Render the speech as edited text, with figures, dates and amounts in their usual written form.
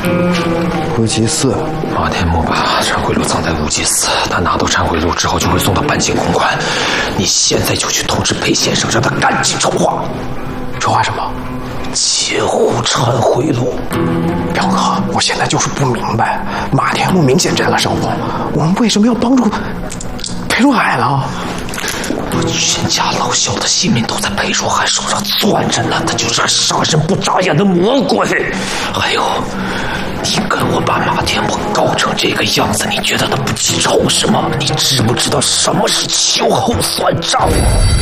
乌鸡寺， 马天木把忏悔录藏在乌鸡寺，他拿到忏悔录之后就会送到半径公馆。你现在就去通知裴先生，让他赶紧筹划。 筹划什么？ 截胡忏悔录。 表哥，我现在就是不明白，马天木明显占了上风，我们为什么要帮助裴若海呢？ 我全家老小的性命都在裴若海手上攥着呢，他就是个杀人不眨眼的魔鬼。还有，你跟我把马天木搞成这个样子，你觉得他不记仇是吗？你知不知道什么是秋后算账？